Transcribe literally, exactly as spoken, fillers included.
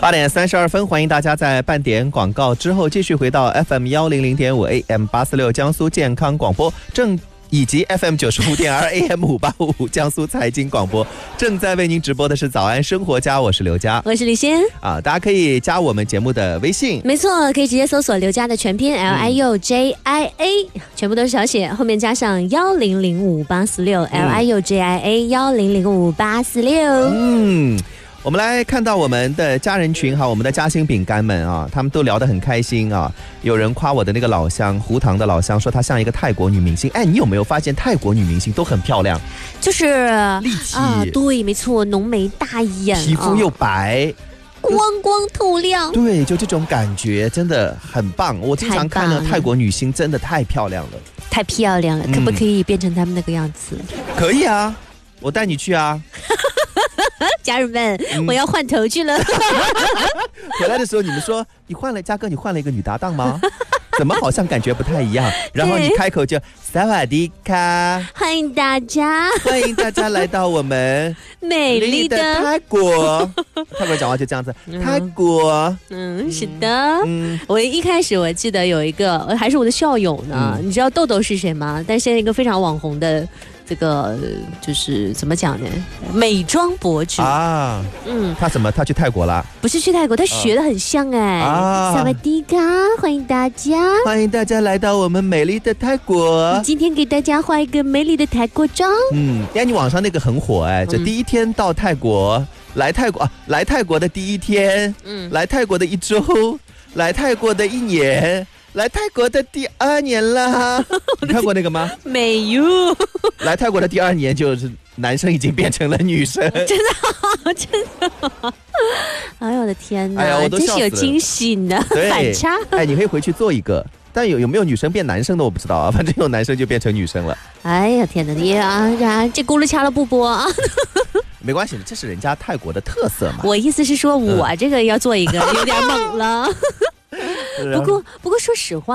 八点三十二分，欢迎大家在半点广告之后继续回到 F M 一零零点五 A M 八四六江苏健康广播正。以及 F M 九十五点二 A M 五八五五江苏财经广播正在为您直播的是早安生活家，我是刘佳， 我是李欣啊，大家可以加我们节目的微信， 没错，可以直接搜索刘佳的全拼 L I U J I A，、嗯、全部都是小写，后面加上幺零零五八四六 L I U J I A 幺零零五八四六。 嗯。我们来看到我们的家人群哈，我们的嘉兴饼干们啊，他们都聊得很开心啊。有人夸我的那个老乡，胡唐的老乡，说她像一个泰国女明星。哎，你有没有发现泰国女明星都很漂亮， 就是立体啊，对，没错，浓眉大眼， 皮肤又白。啊光光透亮， 对，就这种感觉真的很棒。我经常看到泰国女星真的太漂亮了， 太漂亮了，可不可以变成他们那个样子？ 嗯、可以啊，我带你去啊。 家人们、嗯、我要换头去了。 回来的时候你们说你换了，嘉哥你换了一个女搭档吗？怎么好像感觉不太一样？然后你开口就萨瓦迪卡， 欢迎大家， 欢迎大家来到我们美丽的泰国。泰国讲话就这样子，嗯、泰国， 嗯，是的。嗯，我一开始我记得有一个还是我的校友呢，嗯、你知道豆豆是谁吗？但是现在一个非常网红的。这个就是怎么讲呢？美妆博主啊，嗯，他怎么？他去泰国了？ 不是去泰国，他学得很像哎。啊，萨瓦迪卡，欢迎大家， 欢迎大家来到我们美丽的泰国。 今天给大家画一个美丽的泰国妆。 嗯，哎，你网上那个很火哎，这第一天到泰国，嗯、来泰国啊，来泰国的第一天，嗯，来泰国的一周，来泰国的一年。来泰国的第二年了，你看过那个吗？ 没有。 来泰国的第二年，就是男生已经变成了女生， 真的，真的。哎呦我的天哪！ 哎呀，我都笑死了， 真是有惊喜呢，反差。 哎，你可以回去做一个，但有有没有女生变男生的我不知道啊，反正有男生就变成女生了。 哎呀天哪，你啊，这轱辘掐了不播啊？ 没关系，这是人家泰国的特色嘛。 我意思是说，我这个要做一个，有点猛了。不过，不过说实话。